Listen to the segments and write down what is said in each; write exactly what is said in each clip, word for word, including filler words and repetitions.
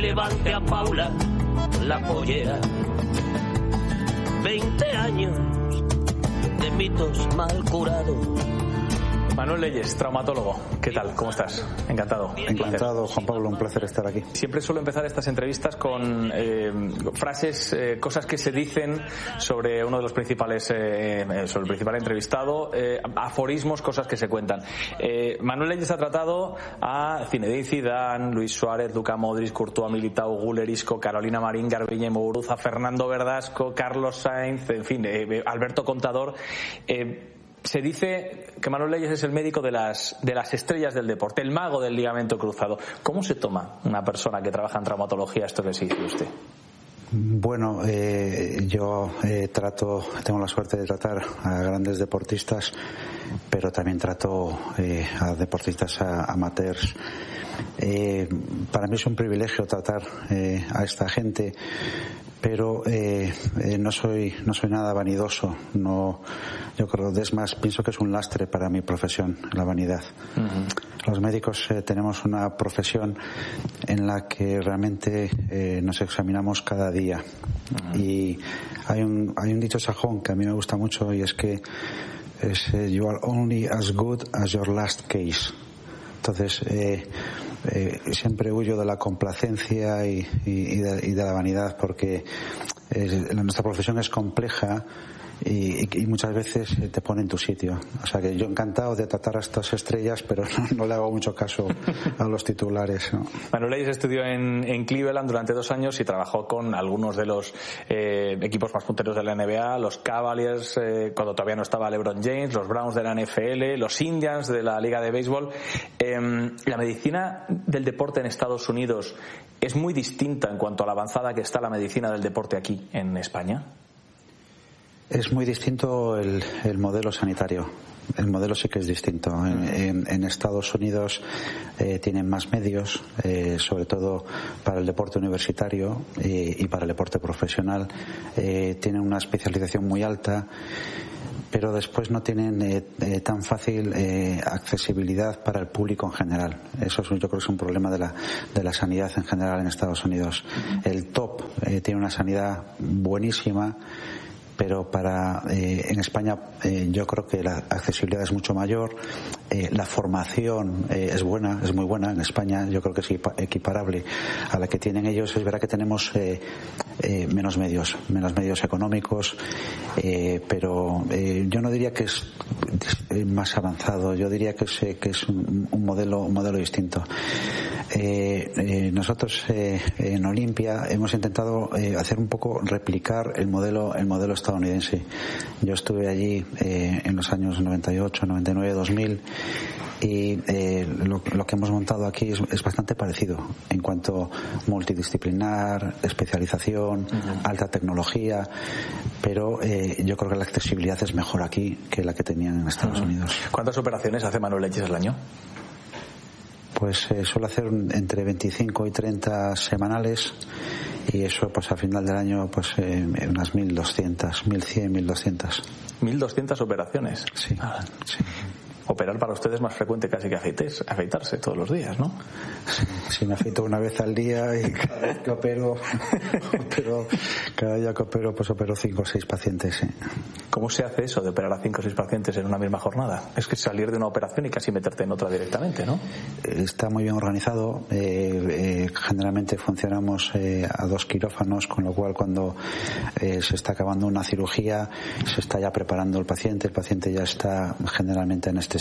levante a Paula la pollera. Veinte años de mitos mal curados. Manuel Leyes, traumatólogo. ¿Qué tal? ¿Cómo estás? Encantado. Encantado, Juan Pablo, un placer estar aquí. Siempre suelo empezar estas entrevistas con eh, frases, eh, cosas que se dicen sobre uno de los principales, eh, sobre el principal entrevistado, eh, aforismos, cosas que se cuentan. Eh, Manuel Leyes ha tratado a Zinedine Zidane, Luis Suárez, Luka Modric, Courtois, Militao, Güler, Isco, Carolina Marín, Garbiñe Muguruza, Fernando Verdasco, Carlos Sainz, en fin, eh, Alberto Contador. Eh, Se dice que Manuel Leyes es el médico de las, de las estrellas del deporte, el mago del ligamento cruzado. ¿Cómo se toma una persona que trabaja en traumatología esto que se dice usted? Bueno, eh, yo eh, trato, tengo la suerte de tratar a grandes deportistas, pero también trato eh, a deportistas a, amateurs. Eh, para mí es un privilegio tratar eh, a esta gente, pero eh, eh, no soy no soy nada vanidoso. No, yo creo, es más, pienso que es un lastre para mi profesión, la vanidad. Uh-huh. Los médicos eh, tenemos una profesión en la que realmente eh, nos examinamos cada día. Uh-huh. Y hay un hay un dicho sajón que a mí me gusta mucho, y es que es eh, you are only as good as your last case. Entonces, eh, eh, siempre huyo de la complacencia y, y, y, de, y de la vanidad, porque eh, nuestra profesión es compleja y, y muchas veces te pone en tu sitio. O sea que yo encantado de tratar a estas estrellas, pero no, no le hago mucho caso a los titulares, ¿no? Manuel Leyes estudió en, en Cleveland durante dos años y trabajó con algunos de los eh, equipos más punteros de la N B A, los Cavaliers, eh, cuando todavía no estaba LeBron James, los Browns de la N F L, los Indians de la Liga de Béisbol. Eh, la medicina del deporte en Estados Unidos es muy distinta en cuanto a la avanzada que está la medicina del deporte aquí en España. Es muy distinto el, el modelo sanitario. El modelo sí que es distinto. En, en, en Estados Unidos eh, tienen más medios, eh, sobre todo para el deporte universitario y, y para el deporte profesional. Eh, tienen una especialización muy alta, pero después no tienen eh, eh, tan fácil eh, accesibilidad para el público en general. Eso es, yo creo que es un problema de la, de la sanidad en general en Estados Unidos. El top eh, tiene una sanidad buenísima, pero para eh, en España eh, yo creo que la accesibilidad es mucho mayor, eh, la formación eh, es buena, es muy buena en España, yo creo que es equiparable a la que tienen ellos. Es verdad que tenemos eh, eh, menos medios, menos medios económicos, eh, pero eh, yo no diría que es más avanzado, yo diría que es, que es un, un modelo un modelo distinto. Eh, eh, nosotros eh, en Olimpia hemos intentado eh, hacer un poco replicar el modelo el modelo estadounidense. Yo estuve allí eh, en los años noventa y ocho, noventa y nueve, dos mil, y eh, lo, lo que hemos montado aquí es, es bastante parecido en cuanto multidisciplinar, especialización, uh-huh. alta tecnología, pero eh, yo creo que la accesibilidad es mejor aquí que la que tenían en Estados uh-huh. Unidos. ¿Cuántas operaciones hace Manuel Leyes al año? Pues eh, suelo hacer un, entre veinticinco y treinta semanales, y eso pues al final del año pues eh, unas mil doscientas, mil cien, mil doscientas. ¿mil doscientas operaciones? Sí, ah, sí. Operar para ustedes es más frecuente casi que afeites, afeitarse todos los días, ¿no? Sí, sí, me afeito una vez al día y cada vez que opero, opero cada día que opero, pues opero cinco o seis pacientes. Sí. ¿Cómo se hace eso de operar a cinco o seis pacientes en una misma jornada? Es que salir de una operación y casi meterte en otra directamente, ¿no? Está muy bien organizado. Eh, eh, generalmente funcionamos eh, a dos quirófanos, con lo cual cuando eh, se está acabando una cirugía, se está ya preparando el paciente, el paciente ya está generalmente anestesiado.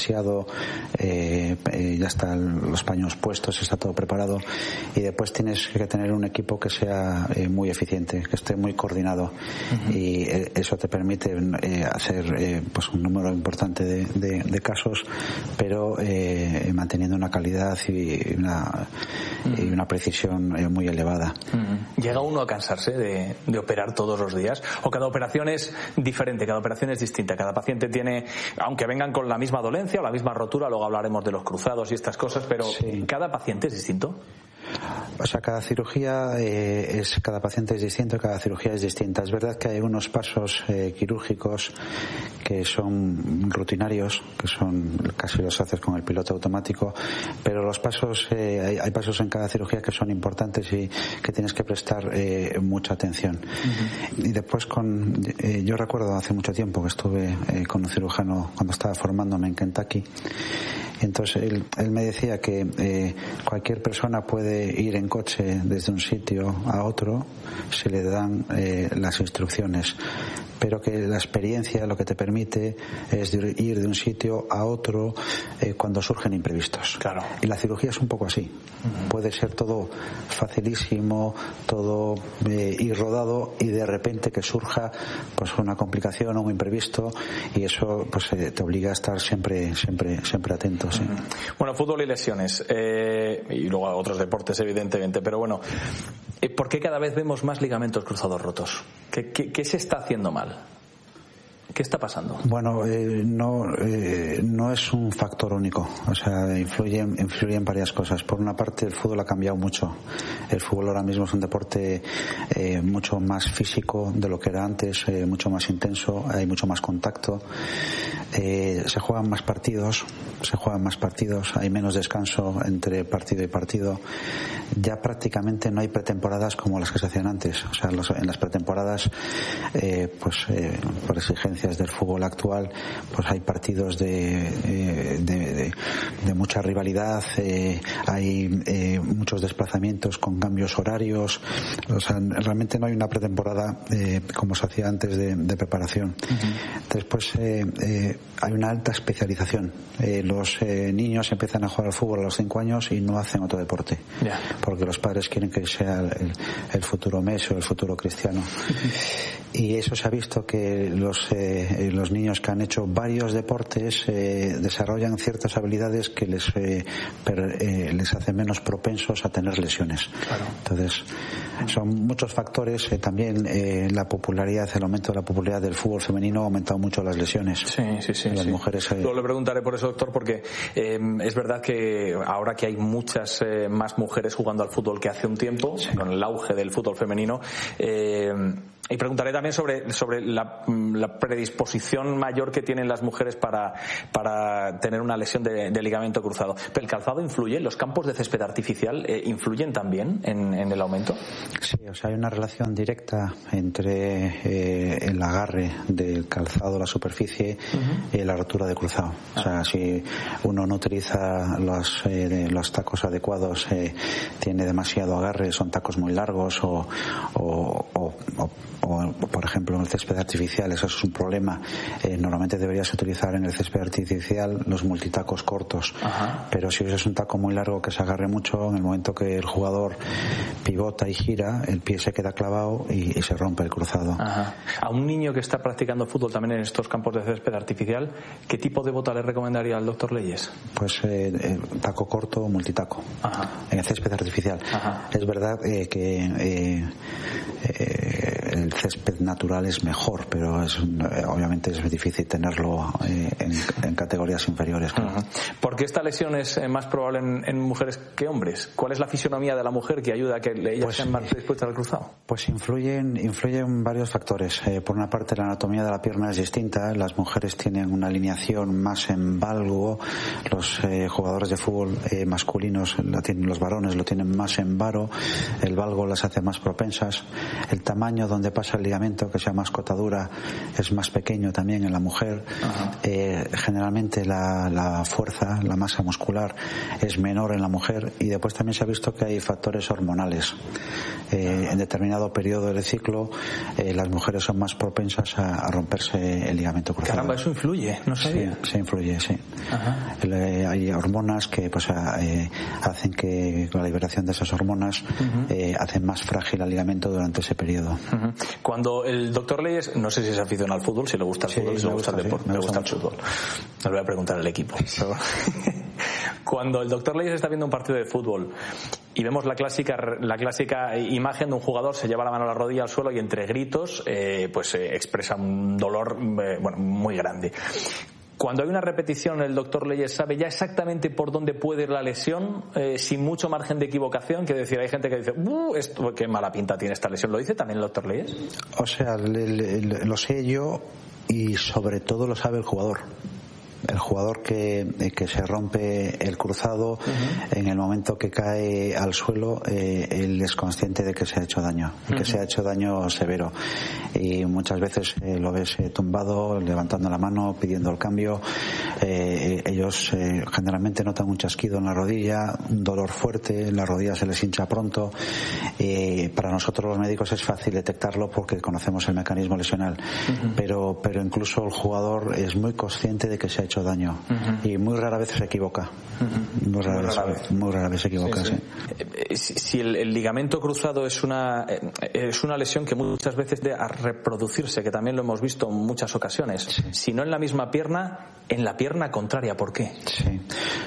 Eh, eh, ya están los paños puestos, está todo preparado, y después tienes que tener un equipo que sea eh, muy eficiente, que esté muy coordinado, uh-huh. y eh, eso te permite eh, hacer eh, pues un número importante de, de, de casos, pero eh, manteniendo una calidad y una, uh-huh. y una precisión eh, muy elevada. Uh-huh. ¿Llega uno a cansarse de, de operar todos los días? ¿O cada operación es diferente, cada operación es distinta? Cada paciente tiene, aunque vengan con la misma dolencia o la misma rotura, luego hablaremos de los cruzados y estas cosas, pero sí. ¿cada paciente es distinto? O sea, cada cirugía eh, es, cada paciente es distinto, cada cirugía es distinta. Es verdad que hay unos pasos eh, quirúrgicos que son rutinarios, que son casi los haces con el piloto automático, pero los pasos, eh, hay, hay pasos en cada cirugía que son importantes y que tienes que prestar eh, mucha atención. Uh-huh. Y después con, eh, yo recuerdo hace mucho tiempo que estuve eh, con un cirujano cuando estaba formándome en Kentucky. Entonces él, él me decía que eh, cualquier persona puede ir en coche desde un sitio a otro, se le dan eh, las instrucciones, pero que la experiencia lo que te permite es de ir de un sitio a otro eh, cuando surgen imprevistos. Claro. Y la cirugía es un poco así. Uh-huh. Puede ser todo facilísimo, todo eh, ir rodado y de repente que surja pues una complicación o un imprevisto y eso pues eh, te obliga a estar siempre siempre siempre atento. Sí. Uh-huh. Bueno, fútbol y lesiones eh, y luego otros deportes evidentemente, pero bueno, ¿por qué cada vez vemos más ligamentos cruzados rotos? ¿Qué, qué, qué se está haciendo mal? ¿Qué está pasando? Bueno, eh, no eh, no es un factor único, o sea, influyen, influyen varias cosas. Por una parte, el fútbol ha cambiado mucho. El fútbol ahora mismo es un deporte eh, mucho más físico de lo que era antes, eh, mucho más intenso, hay mucho más contacto, eh, se juegan más partidos, se juegan más partidos, hay menos descanso entre partido y partido. Ya prácticamente no hay pretemporadas como las que se hacían antes. O sea, los, en las pretemporadas, eh, pues eh, por exigencia del fútbol actual, pues hay partidos de, eh, de, de, de mucha rivalidad, eh, hay eh, muchos desplazamientos con cambios horarios, o sea, realmente no hay una pretemporada eh, como se hacía antes de, de preparación. Uh-huh. Después eh, eh, hay una alta especialización. Eh, los eh, niños empiezan a jugar al fútbol a los cinco años y no hacen otro deporte, yeah. porque los padres quieren que sea el, el futuro Messi o el futuro Cristiano. Uh-huh. Y eso se ha visto que los eh, Eh, los niños que han hecho varios deportes eh, desarrollan ciertas habilidades que les eh, per, eh, les hacen menos propensos a tener lesiones. Claro. Entonces son muchos factores. Eh, también eh, la popularidad, el aumento de la popularidad del fútbol femenino ha aumentado mucho las lesiones. Sí, sí, sí. Las sí. mujeres. Eh... Luego le preguntaré por eso, doctor, porque eh, es verdad que ahora que hay muchas eh, más mujeres jugando al fútbol que hace un tiempo, sí. con el auge del fútbol femenino. Eh, Y preguntaré también sobre, sobre la, la predisposición mayor que tienen las mujeres para, para tener una lesión de, de ligamento cruzado. ¿Pero el calzado influye? ¿Los campos de césped artificial eh, influyen también en, en el aumento? Sí, o sea, hay una relación directa entre eh, el agarre del calzado a la superficie uh-huh. y la rotura de cruzado. Ah. O sea, si uno no utiliza los, eh, los tacos adecuados, eh, tiene demasiado agarre, son tacos muy largos o, o, o, o o por ejemplo en el césped artificial, eso es un problema. Eh, normalmente deberías utilizar en el césped artificial los multitacos cortos. Ajá. Pero si usas un taco muy largo que se agarre mucho, en el momento que el jugador pivota y gira, el pie se queda clavado y, y se rompe el cruzado. Ajá. A un niño que está practicando fútbol también en estos campos de césped artificial, ¿qué tipo de bota le recomendaría al doctor Leyes? Pues eh, eh, taco corto o multitaco. Ajá. En el césped artificial. Ajá. Es verdad eh, que eh, eh, el césped natural es mejor, pero es, obviamente es difícil tenerlo eh, en, en categorías inferiores. Uh-huh. ¿Por qué esta lesión es más probable en, en mujeres que hombres? ¿Cuál es la fisionomía de la mujer que ayuda a que ellas pues, sean más predispuestas al cruzado? Pues influyen, influyen varios factores. Eh, por una parte, la anatomía de la pierna es distinta. Las mujeres tienen una alineación más en valgo. Los eh, jugadores de fútbol eh, masculinos, lo tienen, los varones lo tienen más en varo. El valgo las hace más propensas. El tamaño donde pasa el ligamento, que se llama escotadura, es más pequeño también en la mujer. Eh, generalmente la, la fuerza, la masa muscular es menor en la mujer, y después también se ha visto que hay factores hormonales. Eh, en determinado periodo del ciclo eh, las mujeres son más propensas a, a romperse el ligamento cruzado. Caramba, eso influye, no sabía. Sí, sí influye, sí. El, eh, hay hormonas que pues eh, hacen que con la liberación de esas hormonas uh-huh. eh, hacen más frágil el ligamento durante ese periodo. Uh-huh. Cuando el doctor Leyes, no sé si es aficionado al fútbol, si le gusta el sí, fútbol, si le gusta, gusta el deporte, sí, me, me gusta, gusta el fútbol. No le voy a preguntar al equipo. Cuando el doctor Leyes está viendo un partido de fútbol y vemos la clásica la clásica imagen de un jugador, se lleva la mano a la rodilla al suelo y entre gritos eh, pues eh, expresa un dolor eh, bueno, muy grande. cuando hay una repetición, el doctor Leyes sabe ya exactamente por dónde puede ir la lesión, eh, sin mucho margen de equivocación. Quiero decir, hay gente que dice, uh, esto, qué mala pinta tiene esta lesión. ¿Lo dice también el doctor Leyes? O sea, le, le, lo sé yo y sobre todo lo sabe el jugador. El jugador que, que se rompe el cruzado, uh-huh. en el momento que cae al suelo, eh, él es consciente de que se ha hecho daño, uh-huh. que se ha hecho daño severo. Y muchas veces eh, lo ves eh, tumbado, levantando la mano, pidiendo el cambio. Eh, ellos eh, generalmente notan un chasquido en la rodilla, un dolor fuerte, la rodilla se les hincha pronto. Eh, para nosotros los médicos es fácil detectarlo porque conocemos el mecanismo lesional. Uh-huh. Pero, pero incluso el jugador es muy consciente de que se ha hecho daño, uh-huh. y muy rara vez se equivoca, uh-huh. muy, rara muy, rara vez, vez. muy rara vez se equivoca. Sí, sí. Sí. Si el, el ligamento cruzado es una es una lesión que muchas veces de a reproducirse, que también lo hemos visto en muchas ocasiones, sí. si no en la misma pierna, en la pierna contraria, ¿por qué? Sí,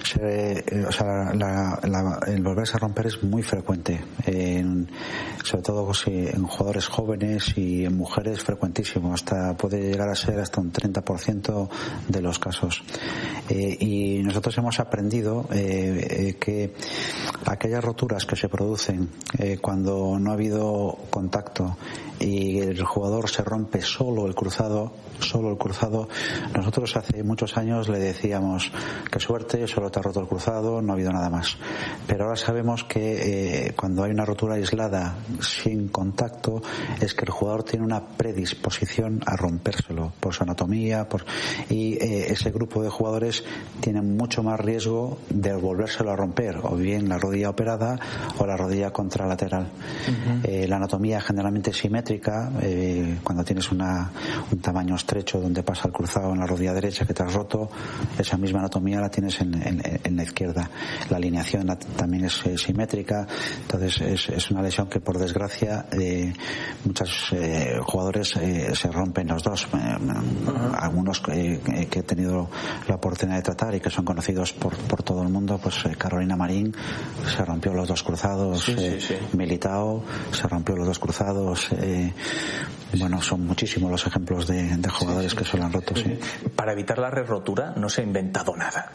se, o sea, la, la, el volverse a romper es muy frecuente, en, sobre todo si en jugadores jóvenes y en mujeres frecuentísimo, hasta puede llegar a ser hasta un treinta por ciento de los casos. Eh, y nosotros hemos aprendido eh, eh, que aquellas roturas que se producen eh, cuando no ha habido contacto y el jugador se rompe solo el cruzado, solo el cruzado, nosotros hace muchos años le decíamos que suerte, solo te ha roto el cruzado, no ha habido nada más. Pero ahora sabemos que eh, cuando hay una rotura aislada sin contacto es que el jugador tiene una predisposición a rompérselo por su anatomía, por, y eh, ese grupo de jugadores tienen mucho más riesgo de volvérselo a romper, o bien la rodilla operada o la rodilla contralateral. Uh-huh. Eh, la anatomía generalmente es simétrica, eh, cuando tienes una, un tamaño estrecho donde pasa el cruzado en la rodilla derecha que te has roto, esa misma anatomía la tienes en, en, en la izquierda. La alineación la, también es eh, simétrica, entonces es, es una lesión que por desgracia eh, muchos eh, jugadores eh, se rompen los dos. Eh, uh-huh. Algunos eh, que he tenido la oportunidad de tratar y que son conocidos por, por todo el mundo, pues eh, Carolina Marín se rompió los dos cruzados, sí, eh, sí, sí. Militao se rompió los dos cruzados, eh, bueno, son muchísimos los ejemplos de, de jugadores sí, sí. que se lo han roto. Sí. Para evitar la re-rotura no se ha inventado nada.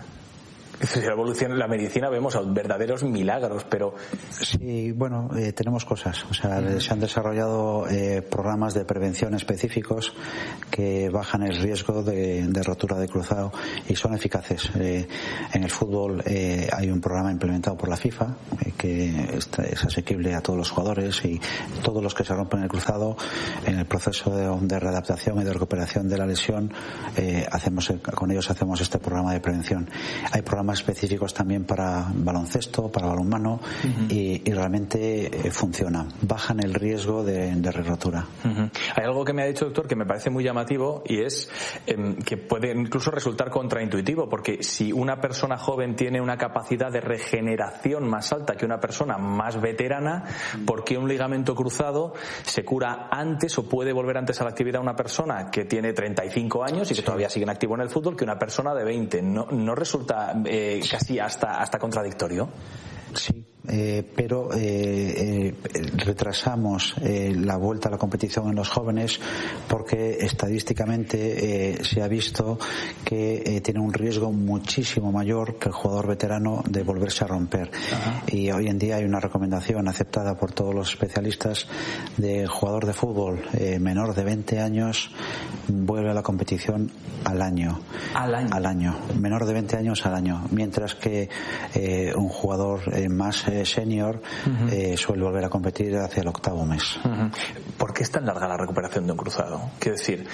La evolución en la medicina vemos verdaderos milagros, pero sí, bueno, eh, tenemos cosas, o sea, uh-huh. se han desarrollado eh, programas de prevención específicos que bajan el riesgo de, de rotura de cruzado y son eficaces. Eh, en el fútbol eh, hay un programa implementado por la FIFA eh, que está, es asequible a todos los jugadores, y todos los que se rompen el cruzado en el proceso de, de readaptación y de recuperación de la lesión, eh, hacemos con ellos hacemos este programa de prevención. Hay programas específicos también para baloncesto, para balonmano, uh-huh. y, y realmente eh, funciona, bajan el riesgo de, de re-rotura. Uh-huh. Hay algo que me ha dicho, doctor, que me parece muy llamativo, y es eh, que puede incluso resultar contraintuitivo, porque si una persona joven tiene una capacidad de regeneración más alta que una persona más veterana, ¿por qué un ligamento cruzado se cura antes o puede volver antes a la actividad una persona que tiene treinta y cinco años y que sí. todavía sigue en activo en el fútbol que una persona de veinte? ¿No, no resulta eh, casi hasta, hasta contradictorio? Sí, eh, pero eh, eh, retrasamos eh, la vuelta a la competición en los jóvenes porque estadísticamente eh, se ha visto que eh, tiene un riesgo muchísimo mayor que el jugador veterano de volverse a romper. Ajá. Y hoy en día hay una recomendación aceptada por todos los especialistas de jugador de fútbol eh, menor de veinte años vuelve a la competición al año. Al año. Al año. Menor de veinte años al año. Mientras que eh, un jugador eh, más eh, senior uh-huh. eh, suele volver a competir hacia el octavo mes. Uh-huh. ¿Por qué es tan larga la recuperación de un cruzado? Quiero decir,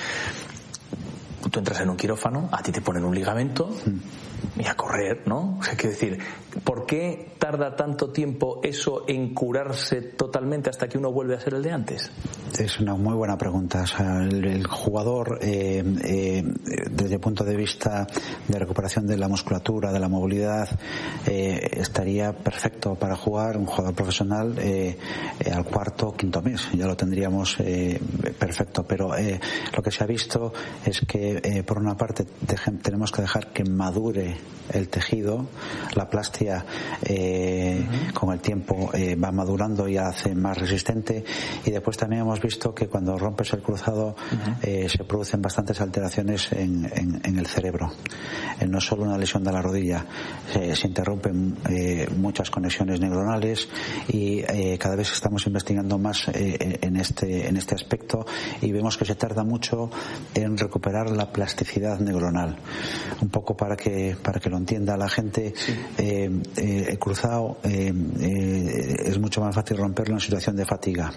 tú entras en un quirófano, a ti te ponen un ligamento uh-huh. y a correr, ¿no? O sea, quiero decir, ¿por qué tarda tanto tiempo eso en curarse totalmente hasta que uno vuelve a ser el de antes? Es una muy buena pregunta. O sea, el, el jugador, eh, eh, desde el punto de vista de recuperación de la musculatura, de la movilidad, eh, estaría perfecto para jugar, un jugador profesional, eh, eh, al cuarto o quinto mes. Ya lo tendríamos eh, perfecto. Pero eh, lo que se ha visto es que, eh, por una parte, dejen, tenemos que dejar que madure rompe el tejido, la plastia eh, uh-huh. con el tiempo eh, va madurando y hace más resistente, y después también hemos visto que cuando rompes el cruzado uh-huh. eh, se producen bastantes alteraciones en, en, en el cerebro. Eh, no es solo una lesión de la rodilla, eh, se interrumpen eh, muchas conexiones neuronales y eh, cada vez estamos investigando más eh, en este en este aspecto, y vemos que se tarda mucho en recuperar la plasticidad neuronal. Un poco para que para que lo entienda la gente, sí. eh, eh, el cruzado eh, eh, es mucho más fácil romperlo en situación de fatiga,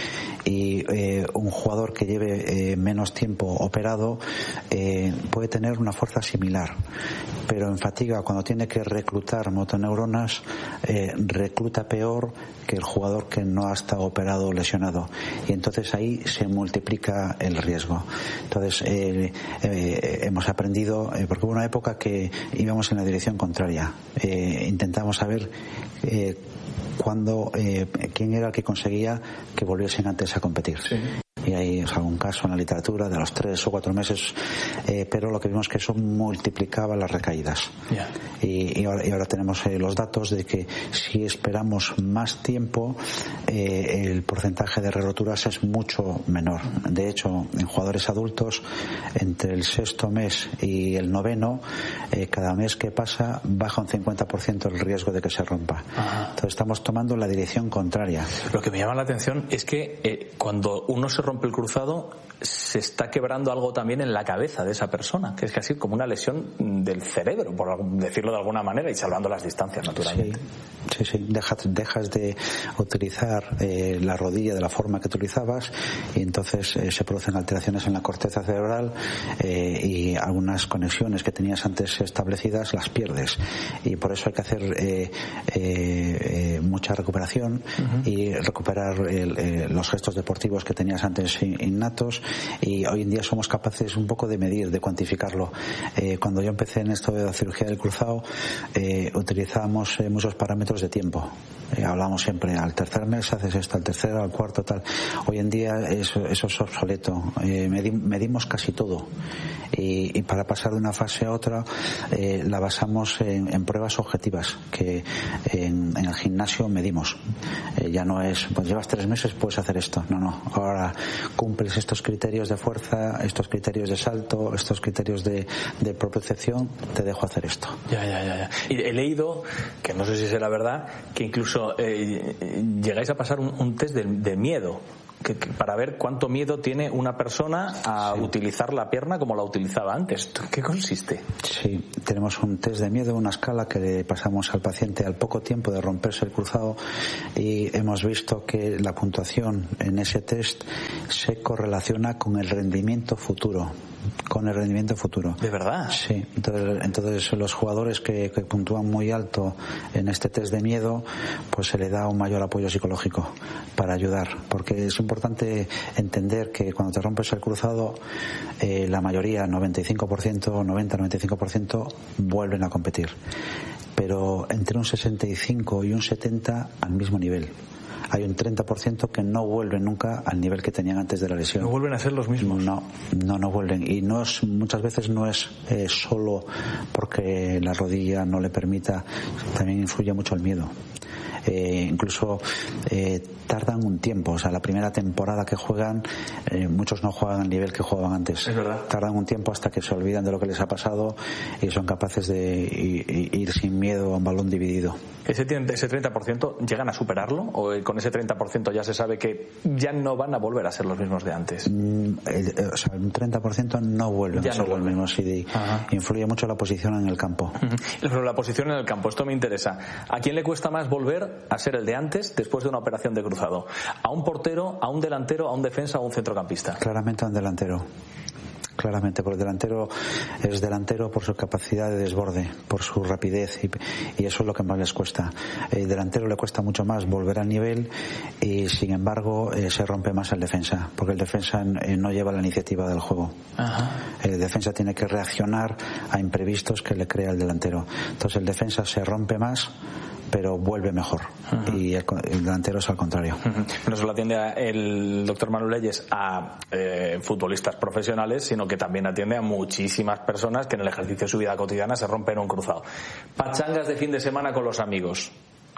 y eh, un jugador que lleve eh, menos tiempo operado eh, puede tener una fuerza similar, pero en fatiga, cuando tiene que reclutar motoneuronas, eh, recluta peor que el jugador que no ha estado operado o lesionado, y entonces ahí se multiplica el riesgo. Entonces eh, eh, hemos aprendido, eh, porque hubo una época que íbamos en la dirección contraria, eh, intentamos saber eh, cuándo, eh, quién era el que conseguía que volviesen antes a competir. Sí. Y hay, o sea, un caso en la literatura de los tres o cuatro meses, eh, pero lo que vimos es que eso multiplicaba las recaídas. Yeah. Y, y, ahora, y ahora tenemos eh, los datos de que si esperamos más tiempo, eh, el porcentaje de reroturas es mucho menor. De hecho, en jugadores adultos, entre el sexto mes y el noveno, eh, cada mes que pasa baja un cincuenta por ciento el riesgo de que se rompa. Ajá. Entonces estamos tomando la dirección contraria. Lo que me llama la atención es que eh, cuando uno se rompe el cruzado, se está quebrando algo también en la cabeza de esa persona, que es casi como una lesión del cerebro, por decirlo de alguna manera, y salvando las distancias, naturalmente. Sí, sí, sí. Dejas, dejas de utilizar eh, la rodilla de la forma que utilizabas, y entonces eh, se producen alteraciones en la corteza cerebral, eh, y algunas conexiones que tenías antes establecidas las pierdes, y por eso hay que hacer eh, eh, eh, mucha recuperación uh-huh. y recuperar el, eh, los gestos deportivos que tenías antes innatos, y hoy en día somos capaces un poco de medir, de cuantificarlo. Eh, cuando yo empecé en esto de la cirugía del cruzado, eh, utilizábamos eh, muchos parámetros de tiempo. Eh, hablábamos siempre, al tercer mes haces esto, al tercero, al cuarto, tal. Hoy en día eso, eso es obsoleto. Eh, medi- medimos casi todo, y, y para pasar de una fase a otra eh, la basamos en, en pruebas objetivas que en, en el gimnasio medimos. Eh, ya no es, pues llevas tres meses, puedes hacer esto. No, no. Ahora cumples estos criterios de fuerza, estos criterios de salto, estos criterios de, de propiocepción, te dejo hacer esto. Ya, ya, ya, ya. Y he leído, que no sé si será verdad, que incluso eh, llegáis a pasar un, un test de, de miedo. Que, que para ver cuánto miedo tiene una persona a sí. utilizar la pierna como la utilizaba antes. ¿Qué consiste? Sí, tenemos un test de miedo, una escala que le pasamos al paciente al poco tiempo de romperse el cruzado, y hemos visto que la puntuación en ese test se correlaciona con el rendimiento futuro. Con el rendimiento futuro. ¿De verdad? Sí. Entonces, entonces los jugadores que, que puntúan muy alto en este test de miedo, pues se le da un mayor apoyo psicológico para ayudar, porque es importante entender que cuando te rompes el cruzado, eh, la mayoría, noventa y cinco por ciento, noventa a noventa y cinco por ciento, vuelven a competir, pero entre un sesenta y cinco y un setenta al mismo nivel. Hay un treinta por ciento que no vuelven nunca al nivel que tenían antes de la lesión. ¿No vuelven a ser los mismos? No, no, no vuelven. Y no es, muchas veces no es eh, solo porque la rodilla no le permita, también influye mucho el miedo. Eh, incluso eh, tardan un tiempo, o sea, la primera temporada que juegan, eh, muchos no juegan al nivel que jugaban antes. Es verdad. Tardan un tiempo hasta que se olvidan de lo que les ha pasado y son capaces de ir, ir sin miedo a un balón dividido. ¿Ese, ese treinta por ciento llegan a superarlo? ¿O con ese treinta por ciento ya se sabe que ya no van a volver a ser los mismos de antes? Mm, el, o sea, un treinta por ciento no vuelven ya a ser no los mismos. Y influye mucho la posición en el campo. Uh-huh. Pero la posición en el campo, esto me interesa. ¿A quién le cuesta más volver a ser el de antes después de una operación de cruzado? ¿A un portero, a un delantero, a un defensa o a un centrocampista? Claramente a un delantero. Claramente, porque el delantero es delantero por su capacidad de desborde, por su rapidez, y, y eso es lo que más les cuesta. El delantero le cuesta mucho más volver al nivel, y sin embargo eh, se rompe más el defensa, porque el defensa eh, no lleva la iniciativa del juego. Ajá. El defensa tiene que reaccionar a imprevistos que le crea el delantero. Entonces el defensa se rompe más pero vuelve mejor. Uh-huh. Y el, el delantero es al contrario. Uh-huh. No solo atiende a el doctor Manuel Leyes a eh, futbolistas profesionales, sino que también atiende a muchísimas personas que en el ejercicio de su vida cotidiana se rompen un cruzado. Pachangas de fin de semana con los amigos.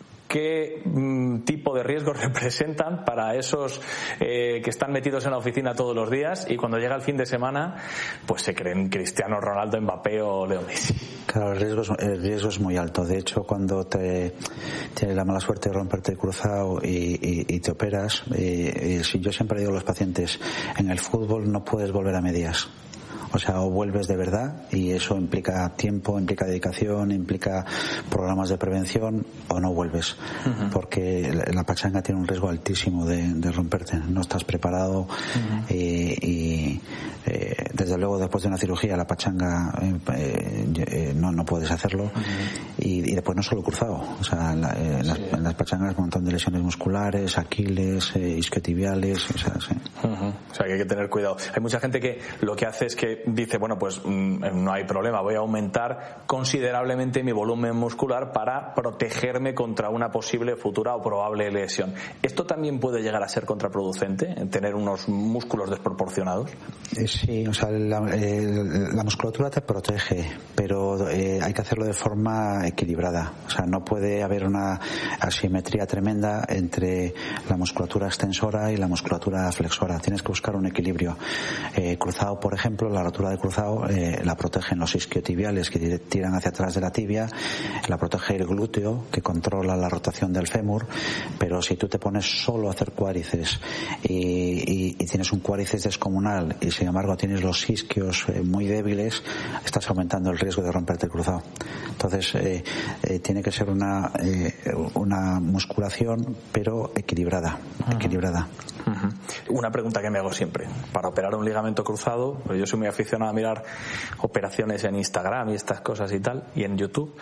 ¿Qué mm, tipo de riesgos representan para esos eh, que están metidos en la oficina todos los días y cuando llega el fin de semana pues se creen Cristiano Ronaldo, Mbappé o Leo Messi? Claro, el riesgo, es, el riesgo es muy alto. De hecho, cuando te tienes la mala suerte de romperte el cruzado y, y, y te operas, eh, eh, si yo siempre digo a los pacientes, en el fútbol no puedes volver a medias. O sea, o vuelves de verdad, y eso implica tiempo, implica dedicación, implica programas de prevención, o no vuelves. Uh-huh. Porque la, la pachanga tiene un riesgo altísimo de, de romperte. No estás preparado. Uh-huh. y, y eh, desde luego después de una cirugía la pachanga eh, eh, no, no puedes hacerlo. Uh-huh. y, y después no solo cruzado. O sea, la, eh, sí. las, en las pachangas un montón de lesiones musculares, aquiles, eh, isquiotibiales. O sea, sí. Uh-huh. O sea, que hay que tener cuidado. Hay mucha gente que lo que hace es que dice, bueno, pues mmm, no hay problema, voy a aumentar considerablemente mi volumen muscular para protegerme contra una posible futura o probable lesión. ¿Esto también puede llegar a ser contraproducente, tener unos músculos desproporcionados? Eh, sí, o sea, la, eh, la musculatura te protege, pero eh, hay que hacerlo de forma equilibrada. O sea, no puede haber una asimetría tremenda entre la musculatura extensora y la musculatura flexora. Tienes que buscar un equilibrio. Eh, cruzado, por ejemplo, la rotura de cruzado eh, la protegen los isquiotibiales que tiran hacia atrás de la tibia, la protege el glúteo que controla la rotación del fémur, pero si tú te pones solo a hacer cuádriceps y, y, y tienes un cuádriceps descomunal y sin embargo tienes los isquios eh, muy débiles, estás aumentando el riesgo de romperte el cruzado. Entonces eh, eh, tiene que ser una eh, una musculación pero equilibrada. Uh-huh. equilibrada. Uh-huh. Una pregunta que me hago siempre: para operar un ligamento cruzado, pues yo soy muy aficionado a mirar operaciones en Instagram y estas cosas y tal, y en YouTube,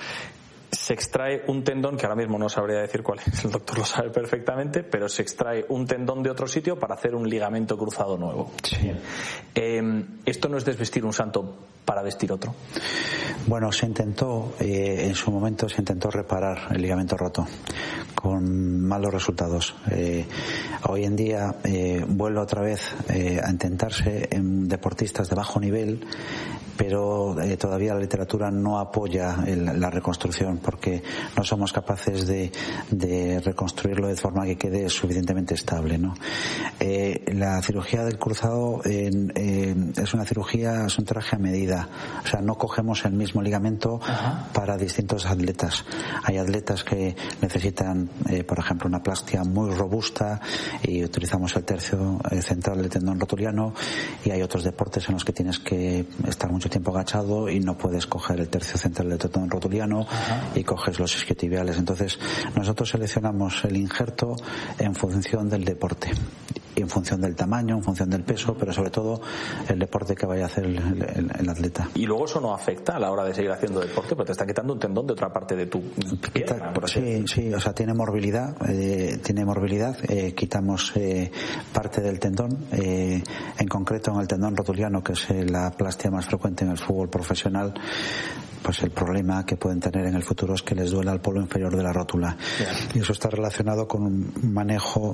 se extrae un tendón que ahora mismo no sabría decir cuál es, el doctor lo sabe perfectamente, pero se extrae un tendón de otro sitio para hacer un ligamento cruzado nuevo. Sí. Eh, ¿Esto no es desvestir un santo para vestir otro? Bueno, se intentó, eh, en su momento se intentó reparar el ligamento roto con malos resultados. Eh, hoy en día eh, vuelve otra vez eh, a intentarse en deportistas de bajo nivel, pero eh, todavía la literatura no apoya el, la reconstrucción porque no somos capaces de, de reconstruirlo de forma que quede suficientemente estable, ¿no? Eh, la cirugía del cruzado eh, eh, es una cirugía, es un traje a medida. O sea, no cogemos el mismo ligamento. Ajá. Para distintos atletas. Hay atletas que necesitan, eh, por ejemplo, una plastia muy robusta y utilizamos el tercio eh, central del tendón rotuliano, y hay otros deportes en los que tienes que estar mucho tiempo agachado y no puedes coger el tercio central del tendón rotuliano. Ajá. Y coges los isquiotibiales. Entonces, nosotros seleccionamos el injerto en función del deporte, en función del tamaño, en función del peso, pero sobre todo el deporte que vaya a hacer el, el, el atleta. Y luego eso no afecta a la hora de seguir haciendo deporte, porque te está quitando un tendón de otra parte de tu pierna. Sí, sí, o sea, tiene morbilidad, eh, tiene morbilidad, eh, quitamos eh, parte del tendón, eh, en concreto en el tendón rotuliano, que es eh, la plastia más frecuente en el fútbol profesional. Pues el problema que pueden tener en el futuro es que les duela el polo inferior de la rótula. Yeah. Y eso está relacionado con un manejo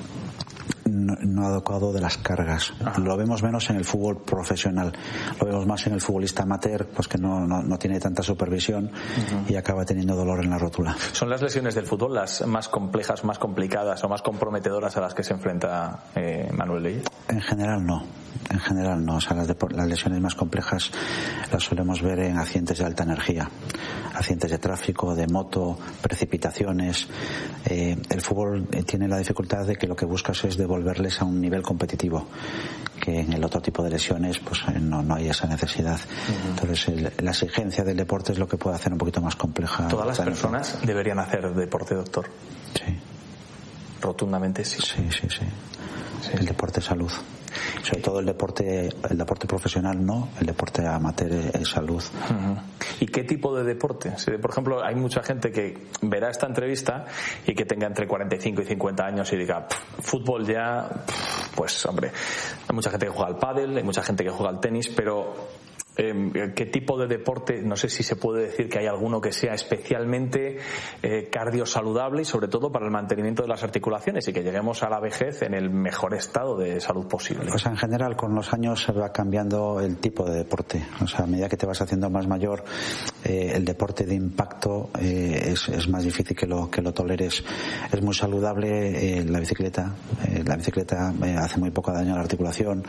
no, no adecuado de las cargas. Ajá. Lo vemos menos en el fútbol profesional, lo vemos más en el futbolista amateur, pues que no, no, no tiene tanta supervisión. Uh-huh. Y acaba teniendo dolor en la rótula. ¿Son las lesiones del fútbol las más complejas, más complicadas o más comprometedoras a las que se enfrenta eh, Manuel Leyes? En general no. En general no, o sea, las, de, las lesiones más complejas las solemos ver en accidentes de alta energía, accidentes de tráfico, de moto, precipitaciones. Eh, el fútbol tiene la dificultad de que lo que buscas es devolverles a un nivel competitivo, que en el otro tipo de lesiones pues no, no hay esa necesidad. Uh-huh. Entonces el, la exigencia del deporte es lo que puede hacer un poquito más compleja. ¿Todas las personas deberían hacer deporte, doctor? Sí. Rotundamente sí. Sí, sí, sí. Sí. El deporte es salud. Sobre todo el deporte el deporte profesional no, el deporte amateur es salud. Uh-huh. ¿Y qué tipo de deporte? Si, por ejemplo, hay mucha gente que verá esta entrevista y que tenga entre cuarenta y cinco y cincuenta años y diga, fútbol ya, pues hombre, hay mucha gente que juega al pádel, hay mucha gente que juega al tenis, pero Eh, ¿Qué tipo de deporte? No sé si se puede decir que hay alguno que sea especialmente eh, cardiosaludable y sobre todo para el mantenimiento de las articulaciones y que lleguemos a la vejez en el mejor estado de salud posible. Pues en general con los años se va cambiando el tipo de deporte. O sea, a medida que te vas haciendo más mayor, eh, el deporte de impacto eh, es, es más difícil que lo que lo toleres. Es muy saludable eh, la bicicleta. Eh, la bicicleta eh, hace muy poco daño a la articulación.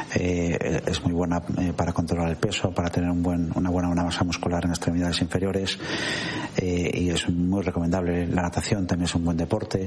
Eh, es muy buena eh, para controlar el peso, para tener un buen, una buena una masa muscular en extremidades inferiores, eh, y es muy recomendable. La natación también es un buen deporte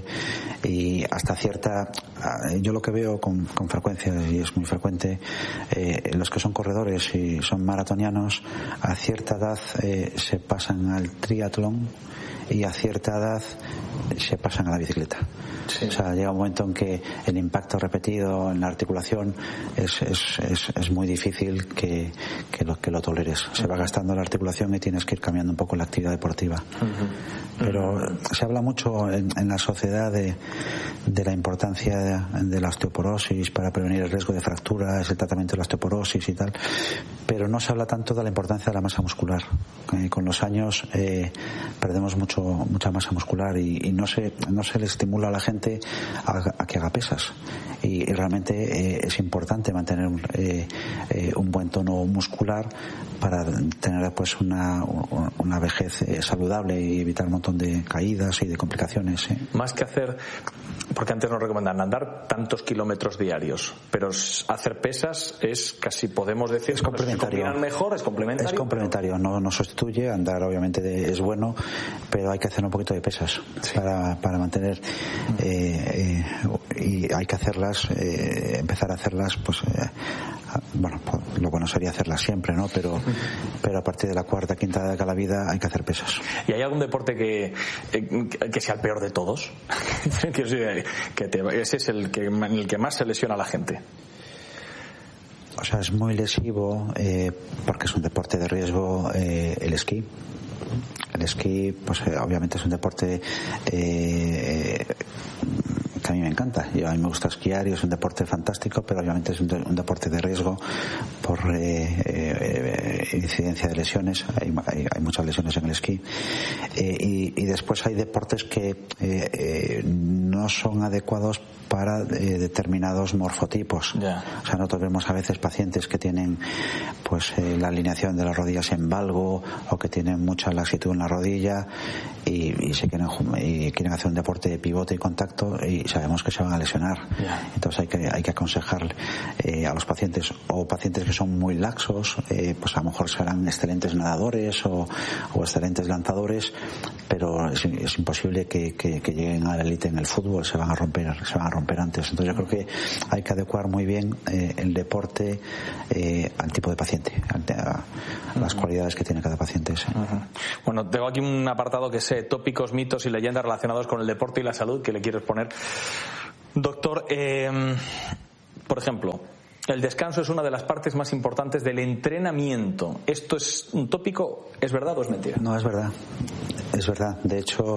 y hasta cierta, yo lo que veo con, con frecuencia, y es muy frecuente, eh, los que son corredores y son maratonianos a cierta edad eh, se pasan al triatlón y a cierta edad se pasan a la bicicleta. Sí. O sea, llega un momento en que el impacto repetido en la articulación es, es, es, es muy difícil que, que, lo, que lo toleres. Se va gastando la articulación y tienes que ir cambiando un poco la actividad deportiva. Uh-huh. Pero uh-huh. se habla mucho en, en la sociedad de, de la importancia de, de la osteoporosis para prevenir el riesgo de fracturas, el tratamiento de la osteoporosis y tal, pero no se habla tanto de la importancia de la masa muscular. Eh, con los años eh, perdemos mucho mucha masa muscular y, y no se no se le estimula a la gente a, a que haga pesas y, y realmente eh, es importante mantener un, eh, eh, un buen tono muscular para tener pues una una vejez eh, saludable y evitar un montón de caídas y de complicaciones. ¿eh? Más que hacer, porque antes nos recomendan andar tantos kilómetros diarios, pero hacer pesas es casi, podemos decir, es complementario. ¿Se mejor? ¿Es complementario? Es complementario, no, no sustituye. Andar obviamente de, es bueno, pero hay que hacer un poquito de pesas sí. para, para mantener eh, eh, y hay que hacerlas, eh, empezar a hacerlas pues eh, bueno, pues, lo bueno sería hacerlas siempre, ¿no? Pero, pero a partir de la cuarta, quinta década de la vida hay que hacer pesas. ¿Y hay algún deporte que, que sea el peor de todos? que te, ese es el que, en el que más se lesiona a la gente. O sea, es muy lesivo eh, porque es un deporte de riesgo eh, el esquí. El esquí, pues eh, obviamente es un deporte eh, que a mí me encanta. Yo, a mí me gusta esquiar y es un deporte fantástico, pero obviamente es un, de, un deporte de riesgo por eh, eh, incidencia de lesiones. Hay, hay, hay muchas lesiones en el esquí. Eh, y, y después hay deportes que eh, eh, no son adecuados para eh, determinados morfotipos. Yeah. O sea, nosotros vemos a veces pacientes que tienen pues eh, la alineación de las rodillas en valgo o que tienen mucha laxitud en la rodilla y, y se quieren y quieren hacer un deporte de pivote y contacto y sabemos que se van a lesionar. Yeah. Entonces hay que hay que aconsejar eh, a los pacientes o pacientes que son muy laxos, eh, pues a lo mejor serán excelentes nadadores o, o excelentes lanzadores, pero es, es imposible que, que, que lleguen a la élite en el fútbol, se van a romper, se van a romper antes. Entonces yo creo que hay que adecuar muy bien eh, el deporte eh, al tipo de paciente, a, a las uh-huh. cualidades que tiene cada paciente. ¿sí? Uh-huh. Bueno, tengo aquí un apartado que sé tópicos, mitos y leyendas relacionados con el deporte y la salud que le quieres poner. Doctor, eh, por ejemplo, el descanso es una de las partes más importantes del entrenamiento. ¿Esto es un tópico? ¿Es verdad o es mentira? No, es verdad. Es verdad. De hecho,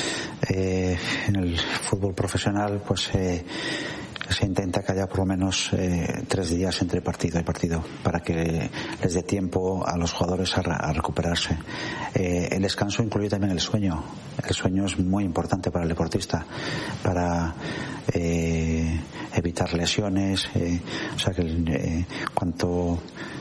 eh, en el fútbol profesional, pues eh, se intenta que haya por lo menos eh, tres días entre partido y partido para que les dé tiempo a los jugadores a, a recuperarse. Eh, el descanso incluye también el sueño. El sueño es muy importante para el deportista, para eh, evitar lesiones. Eh, o sea que eh, cuanto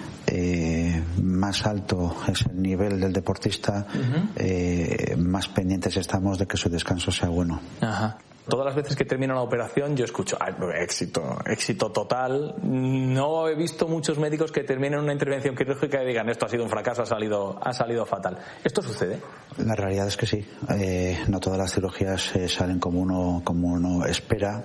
Eh, más alto es el nivel del deportista, uh-huh. eh, más pendientes estamos de que su descanso sea bueno. Ajá. Todas las veces que termina una operación yo escucho ah, éxito, éxito total. No he visto muchos médicos que terminen una intervención quirúrgica y digan esto ha sido un fracaso, ha salido, ha salido fatal. ¿Esto sucede? La realidad es que sí. Eh, no todas las cirugías eh, salen como uno, como uno espera.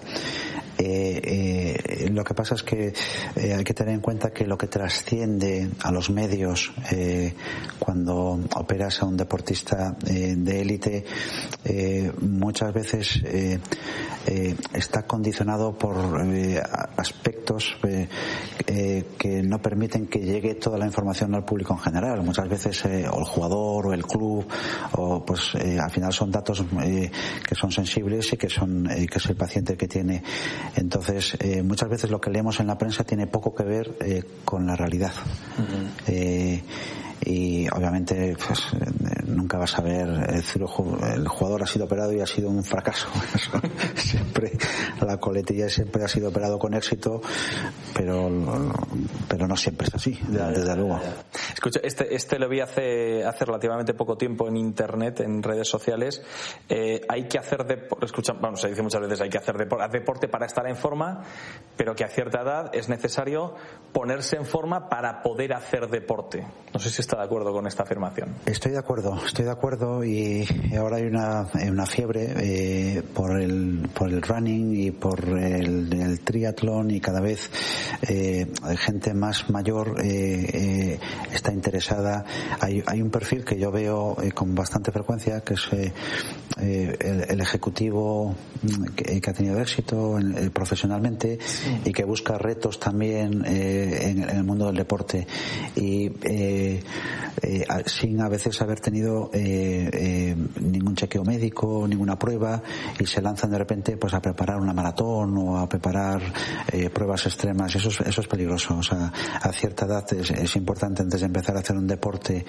Eh, eh, lo que pasa es que eh, hay que tener en cuenta que lo que trasciende a los medios eh, cuando operas a un deportista eh, de élite eh, muchas veces eh, eh, está condicionado por eh, aspectos eh, eh, que no permiten que llegue toda la información al público en general. Muchas veces eh, o el jugador o el club o pues eh, al final son datos eh, que son sensibles y que son eh, que es el paciente que tiene. Entonces, eh, muchas veces veces lo que leemos en la prensa tiene poco que ver eh, con la realidad. Uh-huh. eh, y obviamente pues nunca vas a ver el, el jugador ha sido operado y ha sido un fracaso. Siempre la coletilla siempre ha sido operado con éxito, pero pero no siempre es así, desde luego. Escucha, este este lo vi hace hace relativamente poco tiempo en internet, en redes sociales. Eh, hay que hacer deporte, escucha, vamos, se dice muchas veces hay que hacer deporte, deporte para estar en forma, pero que a cierta edad es necesario ponerse en forma para poder hacer deporte. No sé si está de acuerdo con esta afirmación. Estoy de acuerdo, estoy de acuerdo y ahora hay una, una fiebre eh, por el por el running y por el, el triatlón, y cada vez eh, gente más mayor eh, eh, está interesada. Hay, hay un perfil que yo veo eh, con bastante frecuencia, que es eh, eh, el, el ejecutivo que, que ha tenido éxito en, eh, profesionalmente, sí, y que busca retos también eh, en, en el mundo del deporte, y eh, Eh, sin a veces haber tenido eh, eh, ningún chequeo médico, ninguna prueba, y se lanzan de repente pues a preparar una maratón o a preparar eh, pruebas extremas. Eso es, eso es peligroso. O sea, a cierta edad es, es importante, antes de empezar a hacer un deporte,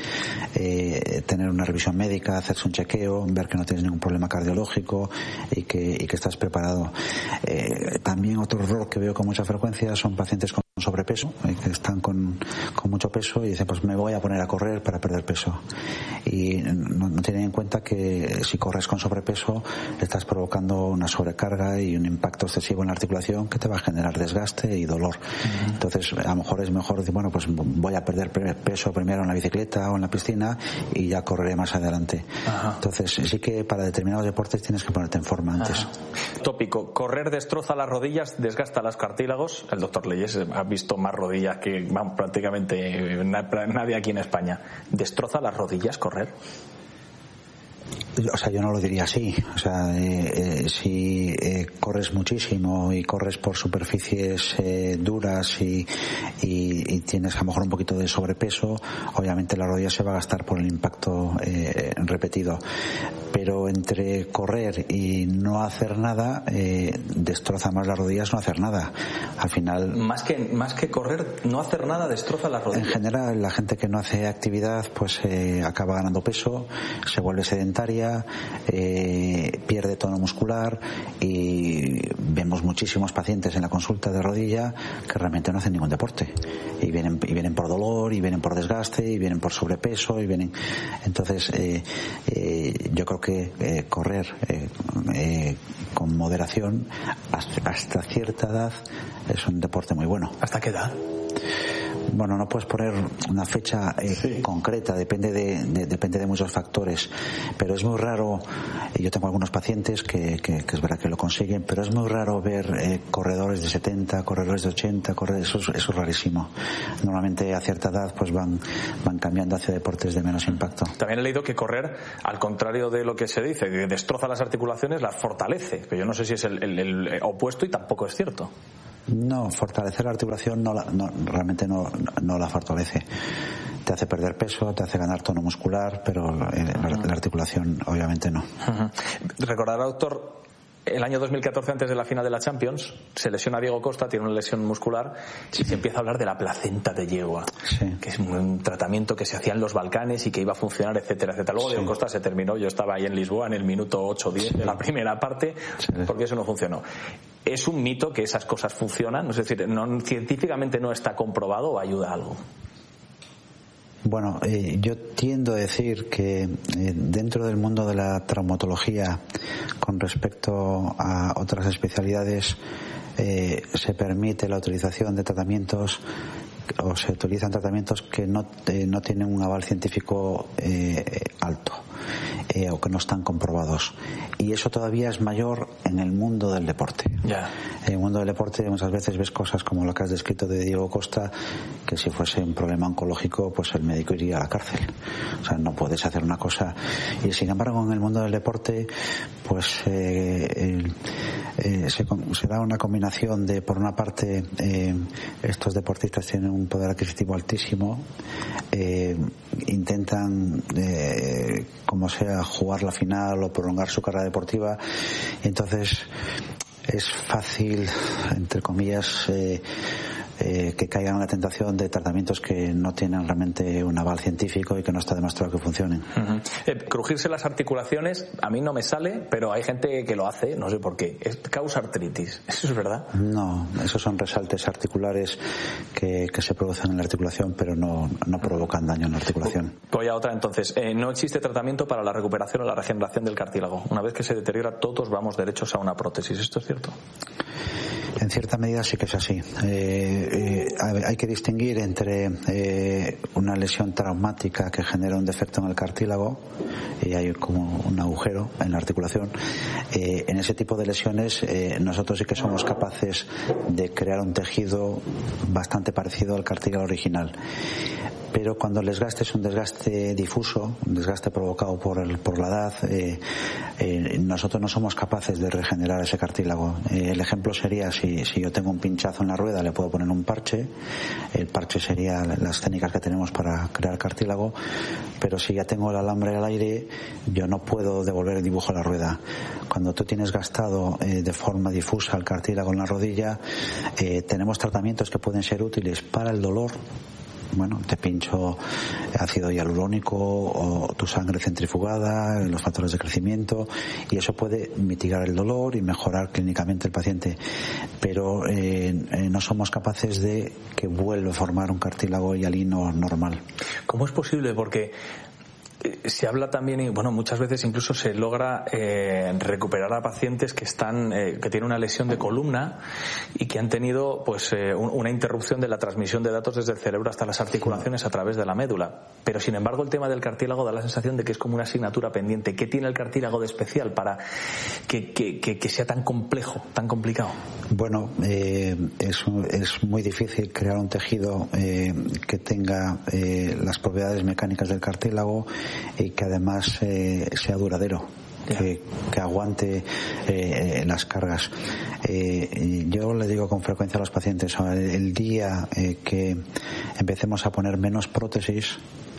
eh, tener una revisión médica, hacerse un chequeo, ver que no tienes ningún problema cardiológico y que, y que estás preparado. Eh, también otro error que veo con mucha frecuencia son pacientes con sobrepeso, que están con, con mucho peso y dicen pues me voy a poner a correr para perder peso, y no, no tienen en cuenta que si corres con sobrepeso estás provocando una sobrecarga y un impacto excesivo en la articulación que te va a generar desgaste y dolor. Uh-huh. Entonces a lo mejor es mejor decir, bueno, pues voy a perder peso primero en la bicicleta o en la piscina y ya correré más adelante. Uh-huh. Entonces sí que para determinados deportes tienes que ponerte en forma antes. Uh-huh. Tópico: correr destroza las rodillas, desgasta los cartílagos. El doctor Leyes ha visto más rodillas que vamos, prácticamente nadie aquí en España. ¿Destroza las rodillas correr? O sea, yo no lo diría así. O sea, eh, eh, si eh, corres muchísimo y corres por superficies eh, duras y, y, y tienes a lo mejor un poquito de sobrepeso, obviamente la rodilla se va a gastar por el impacto eh, repetido. Pero entre correr y no hacer nada, eh, destroza más las rodillas no hacer nada. Al final, más que más que correr, no hacer nada destroza las rodillas. En general, la gente que no hace actividad pues eh, acaba ganando peso, se vuelve sedentaria, eh, pierde tono muscular, y vemos muchísimos pacientes en la consulta de rodilla que realmente no hacen ningún deporte y vienen y vienen por dolor, y vienen por desgaste, y vienen por sobrepeso, y vienen entonces eh, eh, yo creo que eh, correr eh, eh, con moderación hasta, hasta cierta edad es un deporte muy bueno. ¿Hasta qué edad? Bueno, no puedes poner una fecha eh, sí. concreta, depende de, de depende de muchos factores, pero es muy raro. Yo tengo algunos pacientes que, que, que es verdad que lo consiguen, pero es muy raro ver eh, corredores de setenta, corredores de ochenta, corredores, eso, es, eso es rarísimo. Normalmente a cierta edad pues van van cambiando hacia deportes de menos impacto. También he leído que correr, al contrario de lo que se dice, que destroza las articulaciones, las fortalece, pero yo no sé si es el, el, el opuesto, y tampoco es cierto. No, fortalecer la articulación no, la, no realmente no, no la fortalece. Te hace perder peso, te hace ganar tono muscular, pero eh, la, la articulación obviamente no. Uh-huh. Recordará, doctor, el año dos mil catorce, antes de la final de la Champions, se lesiona Diego Costa, tiene una lesión muscular, y se empieza a hablar de la placenta de yegua, sí. que es un tratamiento que se hacía en los Balcanes y que iba a funcionar, etcétera, etcétera. Luego sí. Diego Costa se terminó, yo estaba ahí en Lisboa en el minuto ocho o diez sí. de la primera parte, sí. porque eso no funcionó. ¿Es un mito que esas cosas funcionan? Es decir, no, científicamente no está comprobado, o ayuda algo. Bueno, eh, yo tiendo a decir que eh, dentro del mundo de la traumatología, con respecto a otras especialidades, eh, se permite la utilización de tratamientos o se utilizan tratamientos que no, eh, no tienen un aval científico eh, alto eh, o que no están comprobados, y eso todavía es mayor en el mundo del deporte. Yeah. En el mundo del deporte muchas veces ves cosas como lo que has descrito de Diego Costa, que si fuese un problema oncológico pues el médico iría a la cárcel. O sea, no puedes hacer una cosa, y sin embargo en el mundo del deporte pues eh, eh, eh, se, se da una combinación de, por una parte, eh, estos deportistas tienen un poder adquisitivo altísimo, eh, intentan eh, como sea jugar la final o prolongar su carrera deportiva, y entonces es fácil, entre comillas, eh, eh, que caigan en la tentación de tratamientos que no tienen realmente un aval científico y que no está demostrado que funcionen. Uh-huh. Eh, crujirse las articulaciones, a mí no me sale, pero hay gente que lo hace, no sé por qué. Es, causa artritis, ¿eso es verdad? No, esos son resaltes articulares que, que se producen en la articulación, pero no, no provocan daño en la articulación. Voy a otra entonces. Eh, no existe tratamiento para la recuperación o la regeneración del cartílago. Una vez que se deteriora, todos vamos derechos a una prótesis. ¿Esto es cierto? En cierta medida sí que es así. Eh, eh, hay que distinguir entre eh, una lesión traumática que genera un defecto en el cartílago y hay como un agujero en la articulación. Eh, en ese tipo de lesiones eh, nosotros sí que somos capaces de crear un tejido bastante parecido al cartílago original. Pero cuando el desgaste es un desgaste difuso, un desgaste provocado por, el, por la edad, eh, eh, nosotros no somos capaces de regenerar ese cartílago. Eh, el ejemplo sería si, si yo tengo un pinchazo en la rueda, le puedo poner un parche. El parche sería las técnicas que tenemos para crear cartílago, pero si ya tengo el alambre al aire, yo no puedo devolver el dibujo a la rueda. Cuando tú tienes gastado eh, de forma difusa el cartílago en la rodilla, eh, tenemos tratamientos que pueden ser útiles para el dolor. Bueno, te pincho ácido hialurónico o tu sangre centrifugada, los factores de crecimiento, y eso puede mitigar el dolor y mejorar clínicamente el paciente, pero eh, eh, no somos capaces de que vuelva a formar un cartílago hialino normal. ¿Cómo es posible? Porque se habla también, y bueno, muchas veces incluso se logra eh, recuperar a pacientes que están eh, que tienen una lesión de columna y que han tenido pues eh, un, una interrupción de la transmisión de datos desde el cerebro hasta las articulaciones a través de la médula. Pero sin embargo el tema del cartílago da la sensación de que es como una asignatura pendiente. ¿Qué tiene el cartílago de especial para que, que, que, que sea tan complejo, tan complicado? Bueno, eh, es, es muy difícil crear un tejido eh, que tenga eh, las propiedades mecánicas del cartílago y que además eh, sea duradero, que, que aguante eh, las cargas. Eh, yo le digo con frecuencia a los pacientes, el día eh, que empecemos a poner menos prótesis,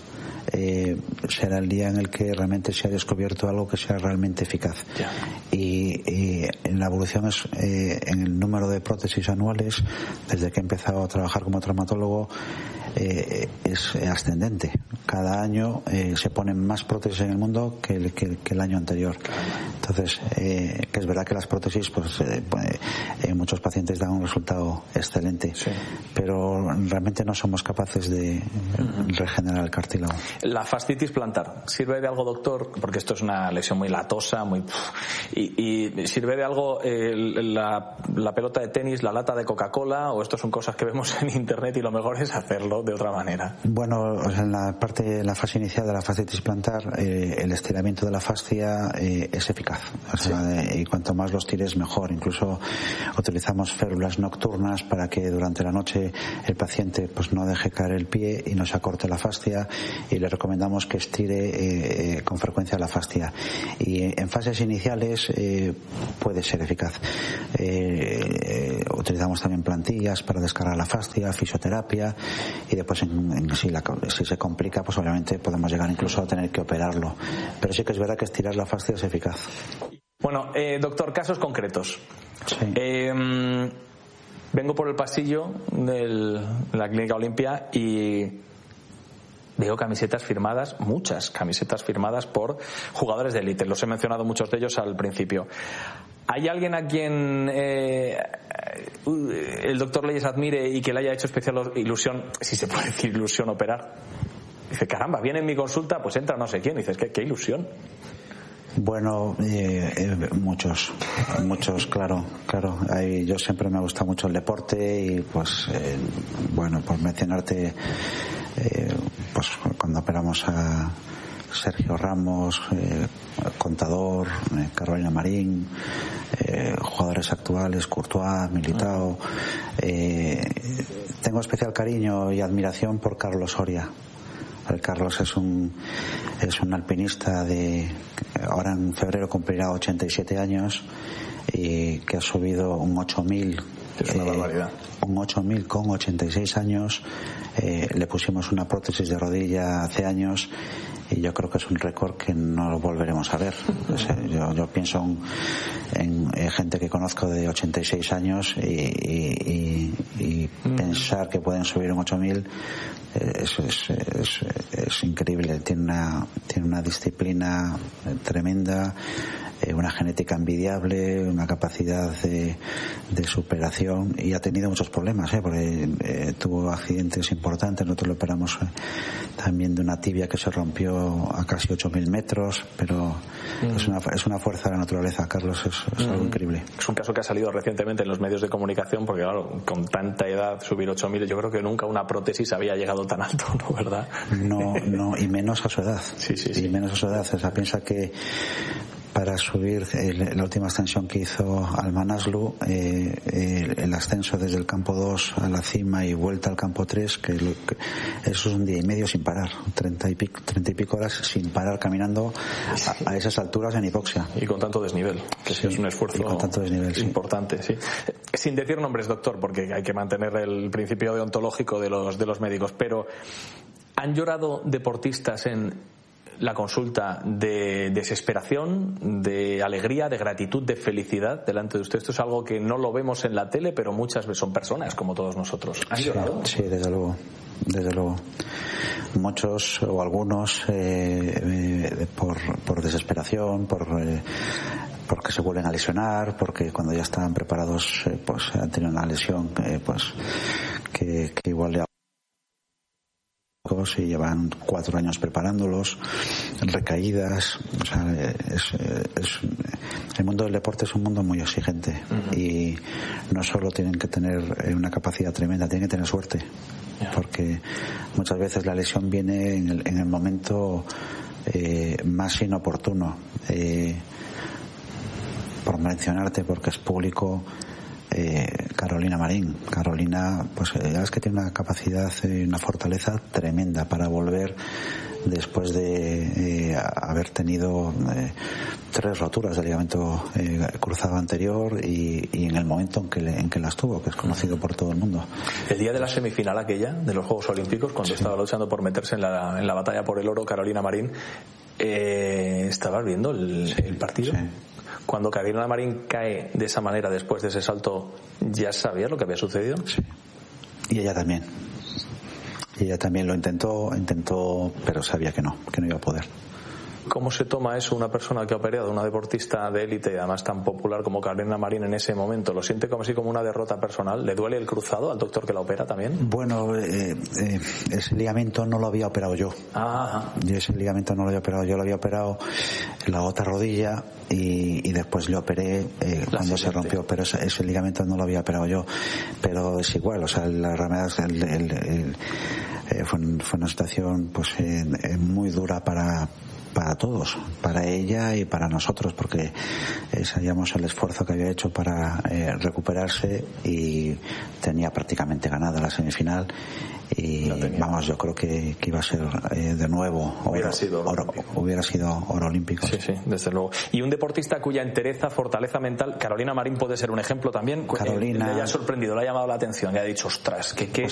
Eh, será el día en el que realmente se ha descubierto algo que sea realmente eficaz. Yeah. Y, y la evolución es eh, en el número de prótesis anuales. Desde que he empezado a trabajar como traumatólogo eh, es ascendente. Cada año eh, se ponen más prótesis en el mundo que el, que, que el año anterior. Entonces, eh, que es verdad que las prótesis pues eh, eh, muchos pacientes dan un resultado excelente, sí, pero realmente no somos capaces de uh-huh. regenerar el cartílago. La fascitis plantar, ¿sirve de algo, doctor? Porque esto es una lesión muy latosa, muy y, y ¿sirve de algo eh, la, la pelota de tenis, la lata de Coca-Cola, o esto son cosas que vemos en internet y lo mejor es hacerlo de otra manera? Bueno, o sea, en la parte, en la fase inicial de la fascitis plantar, eh, el estiramiento de la fascia eh, es eficaz. O sea, sí. eh, y cuanto más los tires mejor. Incluso utilizamos férulas nocturnas para que durante la noche el paciente pues no deje caer el pie y no se acorte la fascia, y le recomendamos que estire eh, con frecuencia la fascia. Y en fases iniciales eh, puede ser eficaz. Eh, utilizamos también plantillas para descargar la fascia, fisioterapia, y después en, en, si, la, si se complica pues obviamente podemos llegar incluso a tener que operarlo. Pero sí que es verdad que estirar la fascia es eficaz. Bueno, eh, doctor, casos concretos. Sí. Eh, vengo por el pasillo de la Clínica Olimpia y veo camisetas firmadas, muchas camisetas firmadas por jugadores de élite. Los he mencionado muchos de ellos al principio. ¿Hay alguien a quien eh, el doctor Leyes admire y que le haya hecho especial ilusión, si se puede decir ilusión, operar? Dice, caramba, viene en mi consulta, pues entra no sé quién. Dices, ¿qué, qué ilusión? Bueno, eh, eh, muchos, muchos, claro, claro. Ahí, yo siempre me gusta mucho el deporte y, pues, eh, bueno, por mencionarte, eh, pues cuando operamos a Sergio Ramos, eh, Contador, eh, Carolina Marín, eh, jugadores actuales, Courtois, Militao, eh, tengo especial cariño y admiración por Carlos Soria. El Carlos es un es un alpinista de ahora en febrero cumplirá ochenta y siete años y que ha subido un ocho mil Es una eh, barbaridad. Un ocho mil con ochenta y seis años, eh, le pusimos una prótesis de rodilla hace años y yo creo que es un récord que no lo volveremos a ver. O sea, yo, yo pienso en, en, en gente que conozco de ochenta y seis años y, y, y, y mm. pensar que pueden subir un ocho mil es, es, es, es increíble. Tiene una, tiene una disciplina tremenda, una genética envidiable, una capacidad de, de superación, y ha tenido muchos problemas, ¿eh? porque eh, tuvo accidentes importantes. Nosotros lo operamos eh, también de una tibia que se rompió a casi ocho mil metros, pero mm. es, una, es una fuerza de la naturaleza, Carlos, es, es mm. algo increíble. Es un caso que ha salido recientemente en los medios de comunicación, porque claro, con tanta edad subir ocho mil, yo creo que nunca una prótesis había llegado tan alto, ¿no? ¿Verdad? No, no, y menos a su edad. Sí, sí, sí. Y menos a su edad. O sea, piensa que para subir el, la última ascensión que hizo al Manaslu, eh, el, el ascenso desde el campo dos a la cima y vuelta al campo tres, que, lo, que eso es un día y medio sin parar, treinta y pico, treinta y pico horas sin parar caminando a, a esas alturas en hipoxia. Y con tanto desnivel, que sí, es un esfuerzo con tanto desnivel, importante, sí. sí. Sin decir nombres, doctor, porque hay que mantener el principio deontológico de los, de los médicos, pero ¿han llorado deportistas en la consulta de desesperación, de alegría, de gratitud, de felicidad delante de usted? Esto es algo que no lo vemos en la tele, pero muchas veces son personas como todos nosotros. ¿Han sí, llorado? Sí, desde luego, desde luego. Muchos o algunos eh, eh, por, por desesperación, por eh, porque se vuelven a lesionar, porque cuando ya estaban preparados eh, pues han tenido una lesión eh, pues que, que igual le y llevan cuatro años preparándolos, recaídas. O sea, es, es, el mundo del deporte es un mundo muy exigente. Uh-huh. Y no solo tienen que tener una capacidad tremenda, tienen que tener suerte, yeah. porque muchas veces la lesión viene en el, en el momento eh, más inoportuno. Eh, por mencionarte, porque es público, Eh, Carolina Marín. Carolina, pues ya es que tiene una capacidad y eh, una fortaleza tremenda para volver después de eh, haber tenido eh, tres roturas del ligamento eh, cruzado anterior y, y en el momento en que, le, en que las tuvo, que es conocido por todo el mundo. El día de la semifinal aquella de los Juegos Olímpicos, cuando sí. estaba luchando por meterse en la, en la batalla por el oro, Carolina Marín, eh, ¿estabas viendo el, sí, el partido? Sí. Cuando Carolina Marín cae de esa manera después de ese salto, ¿ya sabías lo que había sucedido? Sí. Y ella también. Y ella también lo intentó, intentó, pero sabía que no, que no iba a poder. ¿Cómo se toma eso una persona que ha operado, una deportista de élite, además tan popular como Carolina Marín en ese momento? ¿Lo siente como así como una derrota personal? ¿Le duele el cruzado al doctor que la opera también? Bueno, eh, eh, ese ligamento no lo había operado yo. Ah, yo ese ligamento no lo había operado, yo lo había operado en la otra rodilla y, y después le operé eh, cuando siguiente. se rompió, pero ese, ese ligamento no lo había operado yo. Pero es igual, o sea, la realidad el, el, el, eh, fue, fue una situación pues eh, muy dura para para todos, para ella y para nosotros, porque eh, sabíamos el esfuerzo que había hecho para eh, recuperarse y tenía prácticamente ganada la semifinal y vamos, yo creo que, que iba a ser eh, de nuevo hubiera, oro, sido oro, oro, hubiera sido oro olímpico. Sí, sí, desde luego. Y un deportista cuya entereza, fortaleza mental, Carolina Marín puede ser un ejemplo también. Carolina le haya sorprendido, le ha llamado la atención, le ha dicho, ostras, que, que